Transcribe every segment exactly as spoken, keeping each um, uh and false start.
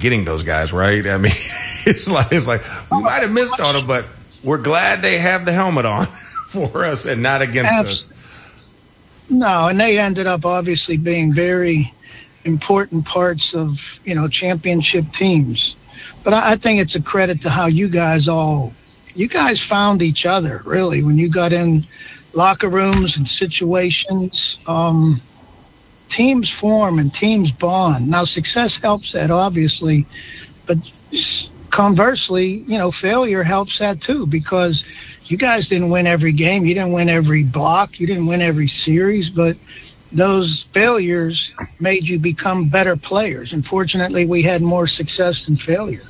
forgetting those guys, right? I mean, it's like it's like we might have missed on them, but we're glad they have the helmet on for us and not against Absolutely. us. No, and they ended up obviously being very important parts of, you know, championship teams. But I, I think it's a credit to how you guys all, you guys found each other, really, when you got in locker rooms and situations. Um, teams form and teams bond. Now, success helps that, obviously, but conversely, you know, failure helps that too, because you guys didn't win every game. You didn't win every block. You didn't win every series, but those failures made you become better players. Unfortunately, we had more success than failure.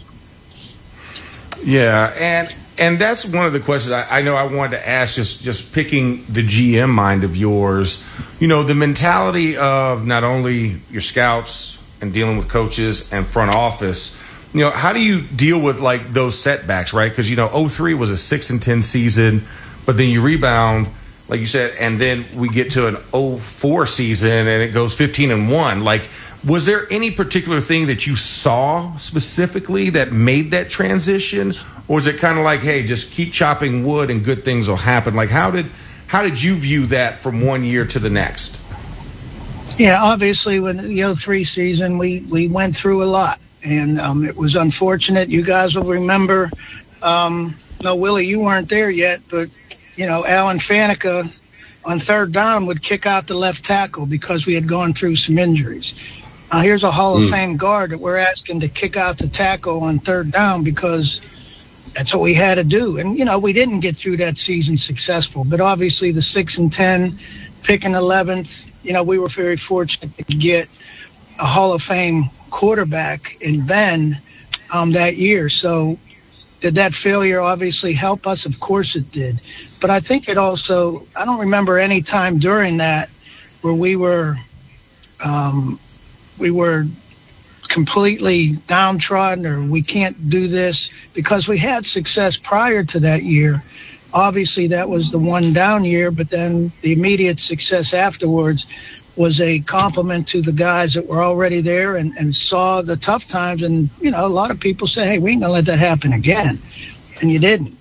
Yeah, and and that's one of the questions I, I know I wanted to ask, just, just picking the G M mind of yours. You know, the mentality of not only your scouts and dealing with coaches and front office, you know, how do you deal with, like, those setbacks, right? Because, you know, oh three was a six and ten season, but then you rebound, like you said, and then we get to an oh four season and it goes fifteen and one. Like, was there any particular thing that you saw specifically that made that transition? Or is it kind of like, hey, just keep chopping wood and good things will happen? Like, how did how did you view that from one year to the next? Yeah, obviously, with the oh three season, we, we went through a lot. And um, it was unfortunate. You guys will remember, um, no, Willie, you weren't there yet, but, you know, Alan Faneca on third down would kick out the left tackle because we had gone through some injuries. Uh, here's a Hall of mm. Fame guard that we're asking to kick out the tackle on third down because that's what we had to do. And, you know, we didn't get through that season successful, but obviously the six and ten, picking eleventh, you know, we were very fortunate to get a Hall of Fame quarterback in Ben um, that year. So did that failure obviously help us? Of course it did. But I think it also, I don't remember any time during that where we were, um, we were completely downtrodden or we can't do this, because we had success prior to that year. Obviously that was the one down year, but then the immediate success afterwards was a compliment to the guys that were already there and, and saw the tough times. And, you know, a lot of people say, hey, we ain't gonna let that happen again. And you didn't.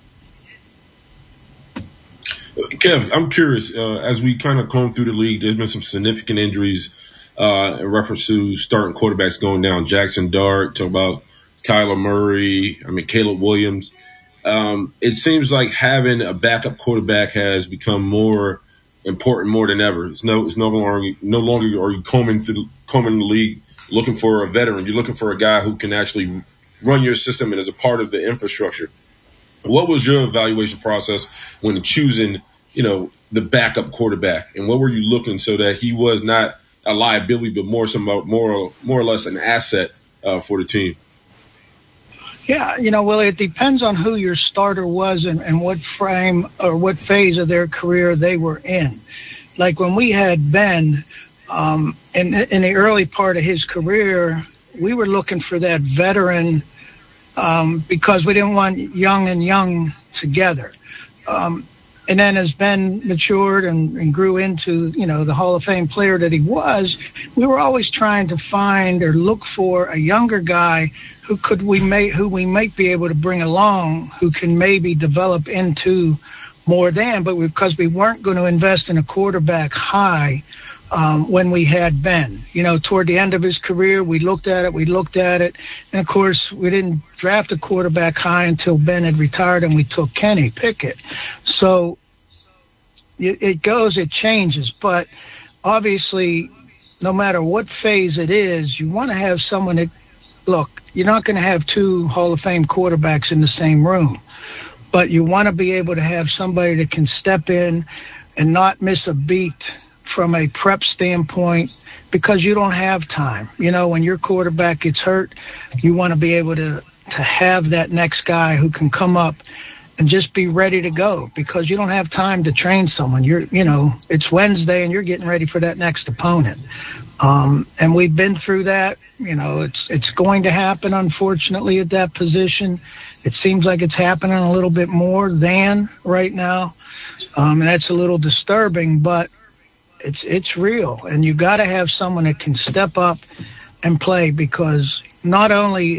Kev, I'm curious, uh, as we kind of comb through the league, there's been some significant injuries uh, in reference to starting quarterbacks going down. Jackson Dart, talk about Kyler Murray, I mean, Caleb Williams. Um, it seems like having a backup quarterback has become more important more than ever. It's no, it's no longer, no longer are you combing through, combing the league looking for a veteran. You're looking for a guy who can actually run your system and is a part of the infrastructure. What was your evaluation process when choosing, you know, the backup quarterback, and what were you looking so that he was not a liability, but more some more more or less an asset uh, for the team? Yeah, you know, Willie, it depends on who your starter was and, and what frame or what phase of their career they were in. Like when we had Ben, um, in, in the early part of his career, we were looking for that veteran um, because we didn't want young and young together. Um, and then as Ben matured and, and grew into, you know, the Hall of Fame player that he was, we were always trying to find or look for a younger guy who could we may who we might be able to bring along, who can maybe develop into more than, but because we weren't going to invest in a quarterback high um, when we had Ben. You know, toward the end of his career, we looked at it, we looked at it, and of course, we didn't draft a quarterback high until Ben had retired and we took Kenny Pickett. So it, it goes, it changes, but obviously, no matter what phase it is, you want to have someone that, look, you're not going to have two Hall of Fame quarterbacks in the same room, but you want to be able to have somebody that can step in and not miss a beat from a prep standpoint, because you don't have time. You know, when your quarterback gets hurt, you want to be able to, to have that next guy who can come up and just be ready to go, because you don't have time to train someone. You're, you know, it's Wednesday and you're getting ready for that next opponent. Um, and we've been through that. You know, it's it's going to happen, unfortunately, at that position. It seems like it's happening a little bit more than right now. Um, and that's a little disturbing, but it's it's real. And you got to have someone that can step up and play, because not only